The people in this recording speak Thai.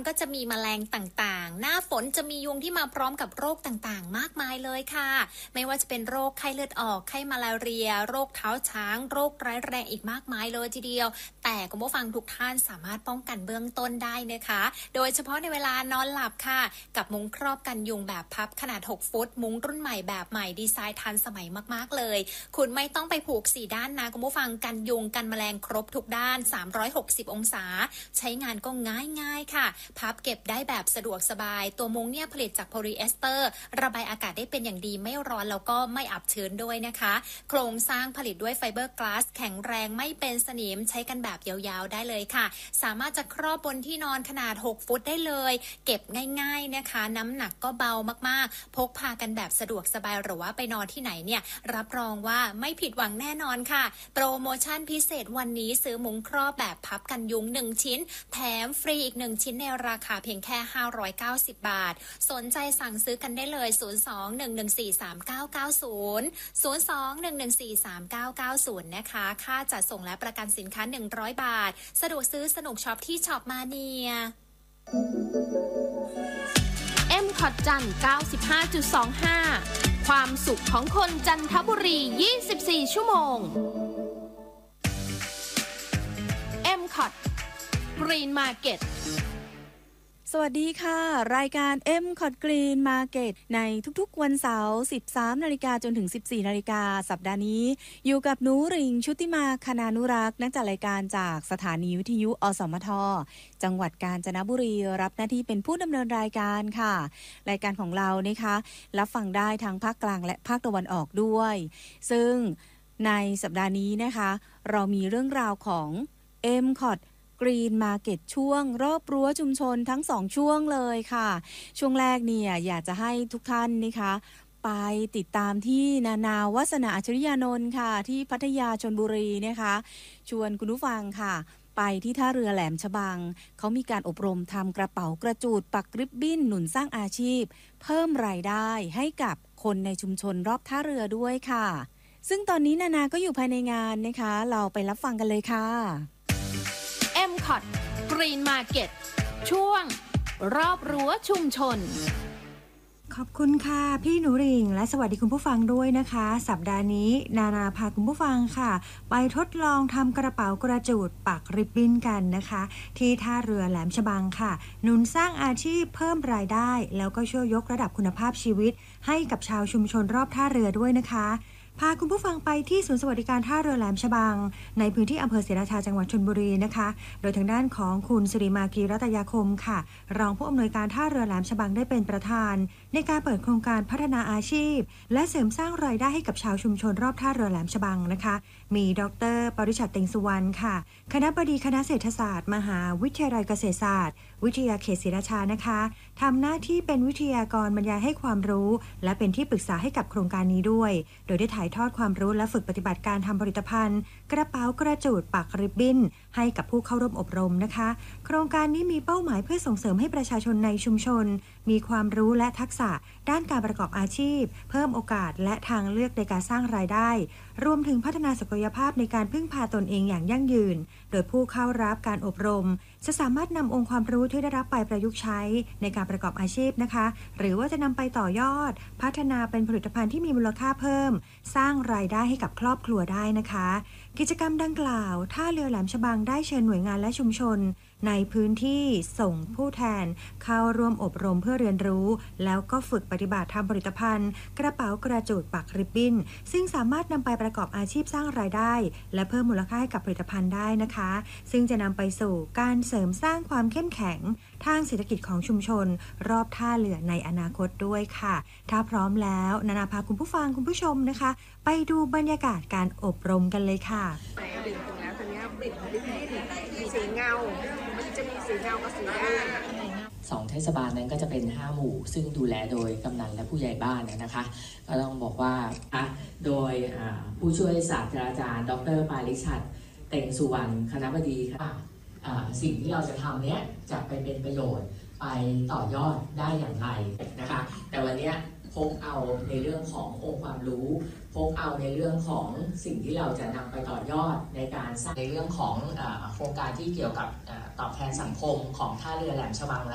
ก็จะมีแมลงต่างๆหน้าฝนจะมียุงที่มาพร้อมกับโรคต่างๆมากมายเลยค่ะไม่ว่าจะเป็นโรคไข้เลือดออกไข้มาลาเรียโรคเท้าช้างโรคร้ายแรงอีกมากมายเลยทีเดียวแต่คุณผู้ฟังทุกท่านสามารถป้องกันเบื้องต้นได้นะคะโดยเฉพาะในเวลานอนหลับค่ะกับมุ้งครอบกันยุงแบบพับขนาด6ฟุตมุ้งรุ่นใหม่แบบใหม่ดีไซน์ทันสมัยมากๆเลยคุณไม่ต้องไปผูก4ด้านนะคุณผู้ฟังกันยุงกันแมลงครบทุกด้าน360องศาใช้งานก็ง่ายๆค่ะพับเก็บได้แบบสะดวกสบายตัวมุ้งเนี่ยผลิตจากโพลีเอสเตอร์ระบายอากาศได้เป็นอย่างดีไม่ร้อนแล้วก็ไม่อับชื้นด้วยนะคะโครงสร้างผลิตด้วยไฟเบอร์กลาสแข็งแรงไม่เป็นสนิมใช้กันแบบยาวๆได้เลยค่ะสามารถจะครอบบนที่นอนขนาด6ฟุตได้เลยเก็บง่ายๆนะคะน้ำหนักก็เบามากๆพกพากันแบบสะดวกสบายหรือว่าไปนอนที่ไหนเนี่ยรับรองว่าไม่ผิดหวังแน่นอนค่ะโปรโมชั่นพิเศษวันนี้ซื้อมุ้งครอบแบบพับกันยุง1ชิ้นแถมฟรีอีก1ชิ้นในราคาเพียงแค่590 บาทสนใจสั่งซื้อกันได้เลย02-114-3990 02-114-3990นะคะค่าจัดส่งและประกันสินค้า100 บาทสะดวกซื้อสนุกช็อปที่ช็อปมาเนียคอตจัน 95.25 ความสุขของคนจันทบุรี 24 ชั่วโมง คอต Green Market สวัสดีค่ะรายการ M.Cot Green Market ในทุกๆวันเสาร์ 13 นาฬิกาจนถึง 14 นาฬิกาสัปดาห์นี้อยู่กับหนูริ่งชุติมาคณานุรักษ์นักจัดรายการจากสถานีวิทยุอสมทจังหวัดกาญจนบุรีรับหน้าที่เป็นผู้ดำเนินรายการค่ะรายการของเรานะคะรับฟังได้ทั้งภาคกลางและภาคตะวันออกด้วยซึ่งในสัปดาห์นี้นะคะเรามีเรื่องราวของ M.Cot Green Market ช่วงรอบรั้วชุมชนทั้ง2ช่วงเลยค่ะช่วงแรกเนี่ยอยากจะให้ทุกท่านนะคะไปติดตามที่นานาวัฒนาอัจฉริยานนท์ค่ะที่พัทยาชลบุรีนะคะชวนคุณผู้ฟังค่ะไปที่ท่าเรือแหลมฉบังเขามีการอบรมทำกระเป๋ากระจูดปักริบบิ้นหนุนสร้างอาชีพเพิ่มรายได้ให้กับคนในชุมชนรอบท่าเรือด้วยค่ะซึ่งตอนนี้นานาก็อยู่ภายในงานนะคะเราไปรับฟังกันเลยค่ะ M.Cot Green Market ช่วงรอบรั้วชุมชนขอบคุณค่ะพี่หนูริ่งและสวัสดีคุณผู้ฟังด้วยนะคะสัปดาห์นี้นานาพาคุณผู้ฟังค่ะไปทดลองทำกระเป๋ากระจูดปักริบบิ้นกันนะคะที่ท่าเรือแหลมฉบังค่ะหนุนสร้างอาชีพเพิ่มรายได้แล้วก็ช่วยยกระดับคุณภาพชีวิตให้กับชาวชุมชนรอบท่าเรือด้วยนะคะพาคุณผู้ฟังไปที่ศูนย์สวัสดิการท่าเรือแหลมฉบังในพื้นที่อำเภอศรีราชาจังหวัดชลบุรีนะคะโดยทางด้านของคุณสิริมากีรัตยาคมค่ะรองผู้อำนวยการท่าเรือแหลมฉบังได้เป็นประธานในการเปิดโครงการพัฒนาอาชีพและเสริมสร้างรายได้ให้กับชาวชุมชนรอบท่าเรือแหลมฉบังนะคะมีดร.ปริชัดเต็งสุวรรณค่ะคณบดีคณะเศรษฐศาสตร์มหาวิทยาลัยเกษตรศาสตร์วิทยาเขตศรีราชานะคะทำหน้าที่เป็นวิทยากรบรรยายให้ความรู้และเป็นที่ปรึกษาให้กับโครงการนี้ด้วยโดยได้ถ่ายทอดความรู้และฝึกปฏิบัติการทำผลิตภัณฑ์กระเป๋ากระจูดปักริบบิ้นให้กับผู้เข้าร่วมอบรมนะคะโครงการนี้มีเป้าหมายเพื่อส่งเสริมให้ประชาชนในชุมชนมีความรู้และทักษะด้านการประกอบอาชีพเพิ่มโอกาสและทางเลือกในการสร้างรายได้รวมถึงพัฒนาศักยภาพในการพึ่งพาตนเองอย่างยั่งยืนโดยผู้เข้ารับการอบรมจะสามารถนำองค์ความรู้ที่ได้รับไปประยุกต์ใช้ในการประกอบอาชีพนะคะหรือว่าจะนำไปต่อยอดพัฒนาเป็นผลิตภัณฑ์ที่มีมูลค่าเพิ่มสร้างรายได้ให้กับครอบครัวได้นะคะกิจกรรมดังกล่าวท่าเรือแหลมฉบังได้เชิญหน่วยงานและชุมชนในพื้นที่ส่งผู้แทนเข้าร่วมอบรมเพื่อเรียนรู้แล้วก็ฝึกปฏิบัติทำผลิตภัณฑ์กระเป๋ากระจูดปักริบบิ้นซึ่งสามารถนำไปประกอบอาชีพสร้างรายได้และเพิ่มมูลค่าให้กับผลิตภัณฑ์ได้นะคะซึ่งจะนำไปสู่การเสริมสร้างความเข้มแข็งทางเศรษฐกิจของชุมชนรอบท่าเรือในอนาคตด้วยค่ะถ้าพร้อมแล้วนานาพาคุณผู้ฟังคุณผู้ชมนะคะไปดูบรรยากาศการอบรมกันเลยค่ะดึงตรงแล้วตอนนี้ปิดริบบิ้นมีสีเงามันจะมีสีเงากับสีด้าน 2 เทศบาลนั้นก็จะเป็น5หมู่ซึ่งดูแลโดยกำนันและผู้ใหญ่บ้านนะคะก็ต้องบอกว่าโดยผู้ช่วยศาสตราจารย์ดร.ปาริชัดเต็งสุวรรณคณบดีค่ะสิ่งที่เราจะทำเนี้ยจะไปเป็นประโยชน์ไปต่อยอดได้อย่างไรนะคะแต่วันนี้พกเอาในเรื่องขององค์ความรู้พกเอาในเรื่องของสิ่งที่เราจะนำไปต่อยอดในการสร้างในเรื่องของโครงการที่เกี่ยวกับตอบแทนสังคมของท่าเรือแหลมฉบัง